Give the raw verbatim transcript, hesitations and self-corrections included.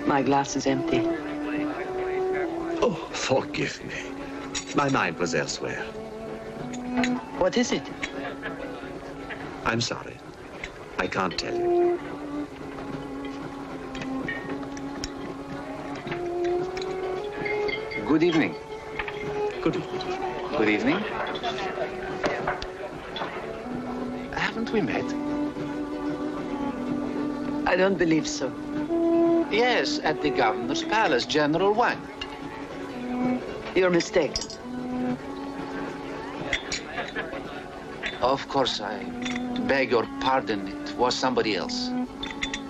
My glass is empty. Oh, forgive me. My mind was elsewhere. What is it? I'm sorry. I can't tell you. Good evening. Good evening. Good evening. Haven't we met? I don't believe so. Yes, at the governor's palace, General Wang. You're mistaken. Of course, I beg your pardon. It was somebody else.